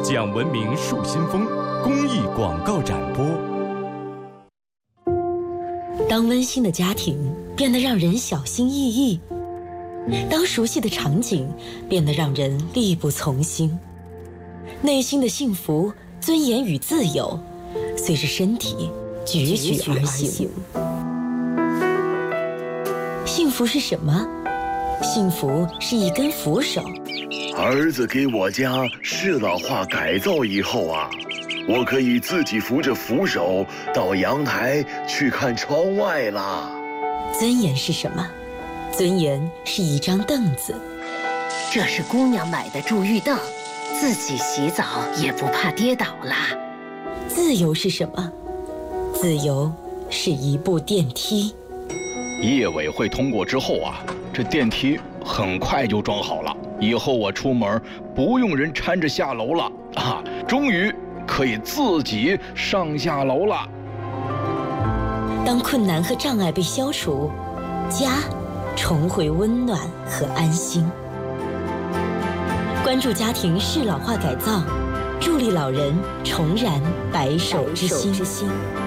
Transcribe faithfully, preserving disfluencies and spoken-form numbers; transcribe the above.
讲文明树新风公益广告展播。 当温馨的家庭变得让人小心翼翼，当熟悉的场景变得让人力不从心，内心的幸福、尊严与自由随着身体踽踽而行。幸福是什么？幸福是一根扶手。 儿子给我家适老化改造以后啊，我可以自己扶着扶手到阳台去看窗外啦。 尊严是什么？尊严是一张凳子。 这是姑娘买的助浴凳，自己洗澡也不怕跌倒啦。 自由是什么？自由是一部电梯。 业委会通过之后啊，这电梯很快就装好了，以后我出门不用人搀着下楼了啊，终于可以自己上下楼了。 当困难和障碍被消除，家重回温暖和安心。关注家庭适老化改造，助力老人重燃白首之心。